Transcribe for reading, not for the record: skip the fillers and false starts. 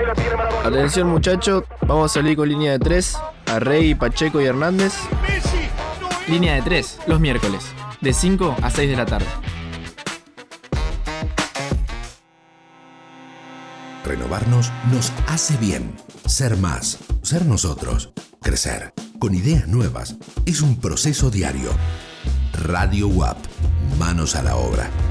Atención muchachos, vamos a salir con línea de 3, Arrey, Pacheco y Hernández. Línea de 3, los miércoles, de 5 a 6 de la tarde. Renovarnos nos hace bien. Ser más, ser nosotros, crecer, con ideas nuevas, es un proceso diario. Radio UAP, manos a la obra.